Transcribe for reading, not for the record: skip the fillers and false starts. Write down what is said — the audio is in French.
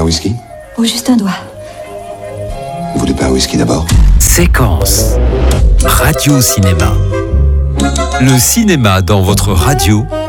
un whisky? Oh, juste un doigt. Vous voulez pas un whisky d'abord? Séquence Radio Cinéma. Le cinéma dans votre radio